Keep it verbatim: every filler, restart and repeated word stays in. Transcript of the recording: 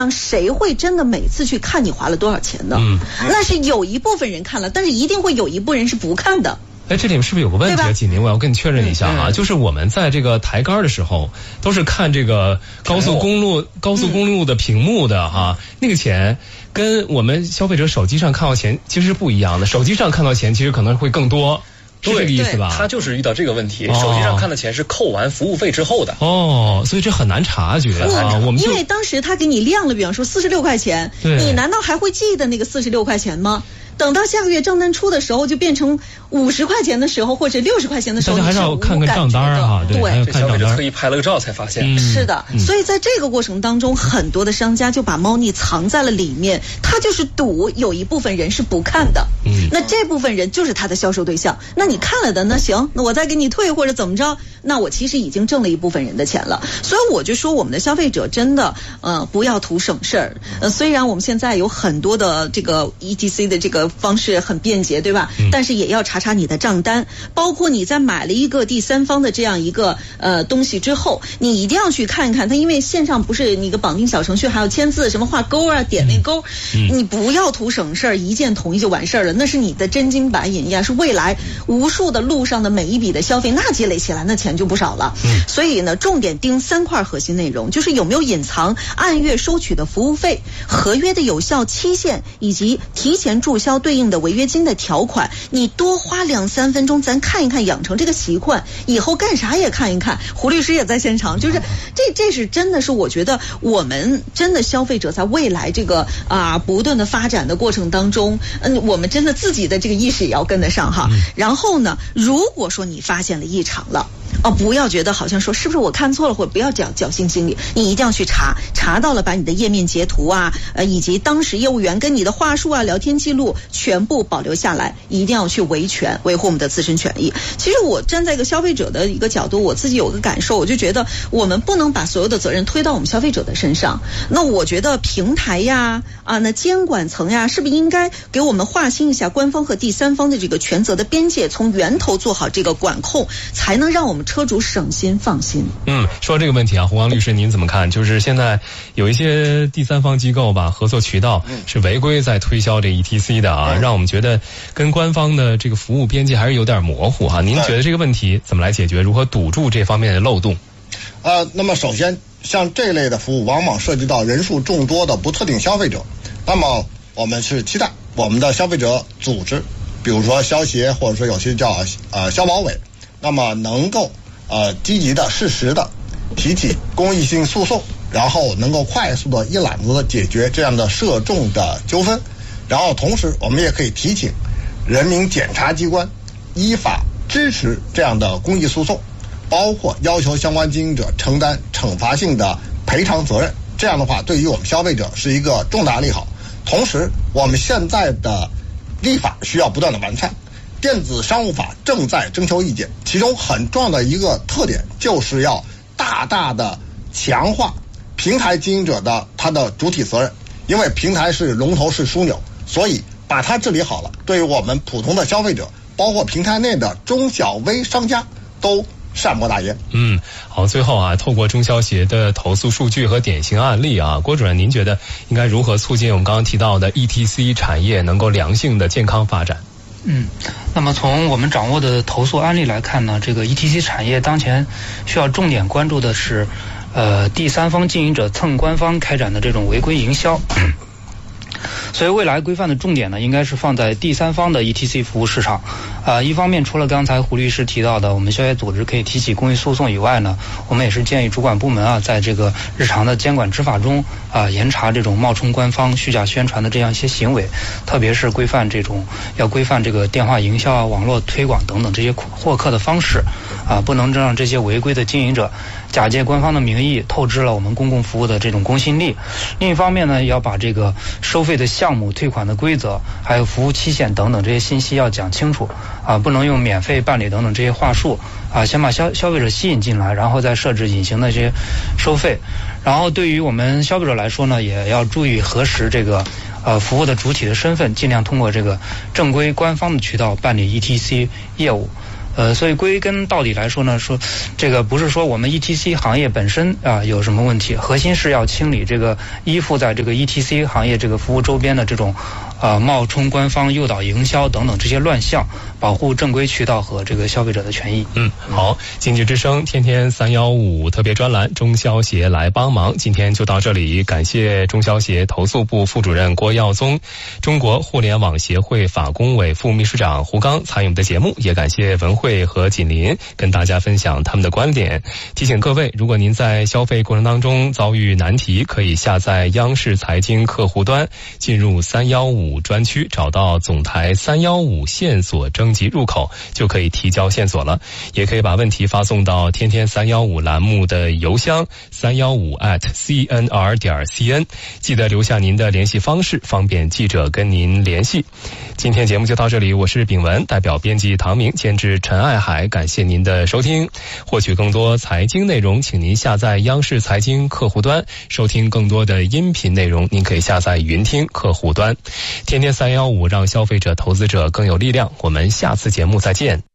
谁会真的每次去看你花了多少钱的？嗯，那是有一部分人看了，但是一定会有一部分人是不看的。 哎，这里面是不是有个问题啊？锦宁，我要跟你确认一下啊，就是我们在这个抬杆的时候，都是看这个高速公路、高速公路的屏幕的哈、啊，那个钱跟我们消费者手机上看到钱其实是不一样的，手机上看到钱其实可能会更多。是这个意思吧？ 他就是遇到这个问题，哦、手机上看的钱是扣完服务费之后的。 哦，所以这很难察觉啊。我们因为当时他给你亮了，比方说四十六块钱，你难道还会记得那个四十六块钱吗？等到下个月账单出的时候，就变成五十块钱的时候，或者六十块钱的时候， 大家还是要看看账单啊，对，还要看账单。 特意拍了个照才发现， 嗯、是的、嗯。所以在这个过程当中，很多的商家就把猫腻藏在了里面，他就是赌有一部分人是不看的，嗯，那这部分人就是他的销售对象。那你看了的，那行，那我再给你退或者怎么着，那我其实已经挣了一部分人的钱了。所以我就说，我们的消费者真的，呃，不要图省事儿。呃，虽然我们现在有很多的这个 E T C 的这个方式很便捷，对吧？嗯、但是也要查查你的账单，包括你在买了一个第三方的这样一个呃东西之后，你一定要去看一看它，因为线上不是你个绑定小程序还要签字，什么画勾啊、点那勾，嗯、你不要图省事儿，一键同意就完事儿了，那是你的真金白银呀，是未来无数的路上的每一笔的消费，那积累起来那钱就不少了。嗯、所以呢，重点盯三块核心内容，就是有没有隐藏按月收取的服务费、合约的有效期限以及提前注销对应的违约金的条款，你多花两三分钟咱看一看，养成这个习惯，以后干啥也看一看。胡律师也在现场，就是这这是真的是我觉得我们真的消费者在未来这个啊不断的发展的过程当中，嗯，我们真的自己的这个意识也要跟得上哈。然后呢，如果说你发现了异常了，哦，不要觉得好像说是不是我看错了，或者不要侥侥幸心理，你一定要去查，查到了把你的页面截图啊，呃，以及当时业务员跟你的话术啊、聊天记录全部保留下来，一定要去维权，维护我们的自身权益。其实我站在一个消费者的一个角度，我自己有个感受，我就觉得我们不能把所有的责任推到我们消费者的身上。那我觉得平台呀，啊，那监管层呀，是不是应该给我们划清一下官方和第三方的这个权责的边界，从源头做好这个管控，才能让我们车主省心放心。 嗯，说这个问题啊，胡王律师您怎么看？就是现在有一些第三方机构吧，合作渠道是违规在推销这 E T C 的啊，让我们觉得跟官方的这个服务边界还是有点模糊哈。您觉得这个问题怎么来解决？如何堵住这方面的漏洞？ 呃，那么首先像这类的服务往往涉及到人数众多的不特定消费者，那么我们是期待我们的消费者组织，比如说消协或者说有些叫呃消保委，那么能够呃积极的适时的提起公益性诉讼，然后能够快速的一揽子的解决这样的涉众的纠纷，然后同时我们也可以提请人民检察机关依法支持这样的公益诉讼，包括要求相关经营者承担惩罚性的赔偿责任。这样的话对于我们消费者是一个重大利好。同时我们现在的立法需要不断的完善，电子商务法正在征求意见，其中很重要的一个特点就是要大大的强化平台经营者的他的主体责任，因为平台是龙头是枢纽，所以把它治理好了，对于我们普通的消费者，包括平台内的中小微商家都善莫大焉。 嗯，好，最后啊，透过中消协的投诉数据和典型案例啊，郭主任，您觉得应该如何促进我们刚刚提到的 E T C 产业能够良性的健康发展？ 嗯，那么从我们掌握的投诉案例来看呢，这个 E T C 产业当前需要重点关注的是，呃，第三方经营者蹭官方开展的这种违规营销。所以未来规范的重点呢，应该是放在第三方的 E T C 服务市场。啊、呃，一方面除了刚才胡律师提到的，我们消协组织可以提起公益诉讼以外呢，我们也是建议主管部门啊，在这个日常的监管执法中啊、呃，严查这种冒充官方、虚假宣传的这样一些行为，特别是规范这种要规范这个电话营销啊、网络推广等等这些获客的方式啊、呃，不能让这些违规的经营者假借官方的名义透支了我们公共服务的这种公信力。另一方面呢，也要把这个收费的项目、退款的规则，还有服务期限等等这些信息要讲清楚啊，不能用免费办理等等这些话术啊，先把消消费者吸引进来，然后再设置隐形的这些收费。然后对于我们消费者来说呢，也要注意核实这个呃服务的主体的身份，尽量通过这个正规官方的渠道办理 E T C 业务。 呃，所以归根到底来说呢，说这个不是说我们 E T C 行业本身啊有什么问题，核心是要清理这个依附在这个 E T C 行业这个服务周边的这种啊冒充官方、诱导营销等等这些乱象，保护正规渠道和这个消费者的权益。 嗯，好，经济之声天天三幺五特别专栏，中消协来帮忙，今天就到这里，感谢中消协投诉部副主任郭耀宗，中国互联网协会法工委副秘书长胡刚参与我们的节目，也感谢文慧和锦林跟大家分享他们的观点。提醒各位，如果您在消费过程当中遭遇难题，可以下载央视财经客户端，进入三幺五专区，找到总台三幺五线索征集入口，就可以提交线索了。也可以把问题发送到天天三幺五栏目的邮箱三幺五 at c n r 点 c n， 记得留下您的联系方式，方便记者跟您联系。今天节目就到这里，我是秉文，代表编辑唐明，监制陈爱海，感谢您的收听。获取更多财经内容，请您下载央视财经客户端，收听更多的音频内容，您可以下载云听客户端。天天三幺五，让消费者投资者更有力量，我们下次节目再见。